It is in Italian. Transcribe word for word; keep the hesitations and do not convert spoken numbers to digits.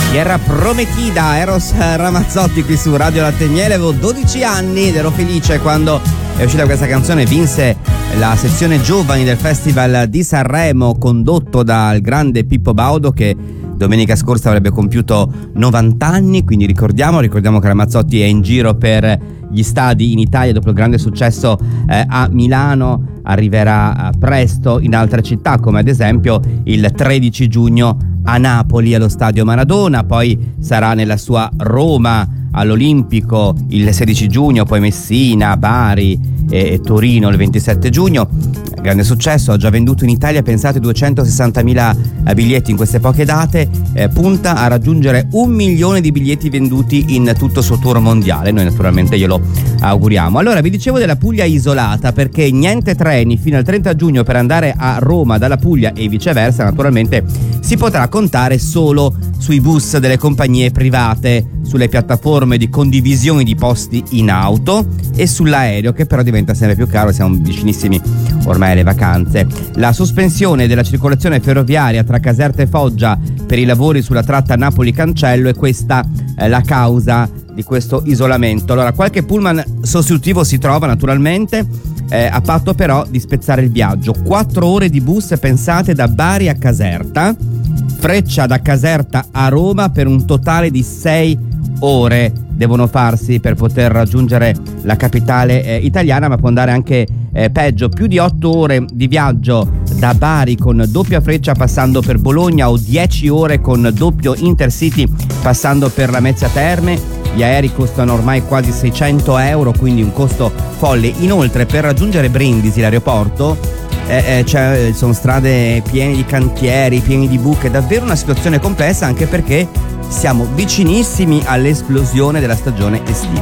Tierra Prometida, Eros Ramazzotti qui su Radio Latte e Miele. Avevo dodici anni ed ero felice quando è uscita questa canzone, vinse la sezione giovani del Festival di Sanremo condotto dal grande Pippo Baudo, che domenica scorsa avrebbe compiuto novanta anni, quindi ricordiamo, ricordiamo che Ramazzotti è in giro per gli stadi in Italia dopo il grande successo eh, a Milano, arriverà presto in altre città come ad esempio il tredici giugno a Napoli allo Stadio Maradona, poi sarà nella sua Roma all'Olimpico il sedici giugno, poi Messina, Bari e Torino il ventisette giugno. Grande successo, ha già venduto in Italia, pensate, duecentosessantamila biglietti in queste poche date, eh, punta a raggiungere un milione di biglietti venduti in tutto il suo tour mondiale. Noi naturalmente glielo auguriamo. Allora, vi dicevo della Puglia isolata perché niente treni fino al trenta giugno per andare a Roma dalla Puglia e viceversa. Naturalmente si potrà contare solo sui bus delle compagnie private, sulle piattaforme di condivisione di posti in auto e sull'aereo, che però diventa sempre più caro, siamo vicinissimi ormai alle vacanze. La sospensione della circolazione ferroviaria tra Caserta e Foggia per i lavori sulla tratta Napoli-Cancello è questa eh, la causa di questo isolamento. Allora, qualche pullman sostitutivo si trova naturalmente, eh, a patto però di spezzare il viaggio. Quattro ore di bus, pensate, da Bari a Caserta, Freccia da Caserta a Roma per un totale di sei ore devono farsi per poter raggiungere la capitale eh, italiana, ma può andare anche eh, peggio, più di otto ore di viaggio da Bari con doppia Freccia passando per Bologna, o dieci ore con doppio Intercity passando per Lamezia Terme. Gli aerei costano ormai quasi seicento euro, quindi un costo folle. Inoltre, per raggiungere Brindisi, l'aeroporto, eh, eh, cioè, sono strade piene di cantieri, pieni di buche, è davvero una situazione complessa, anche perché siamo vicinissimi all'esplosione della stagione estiva.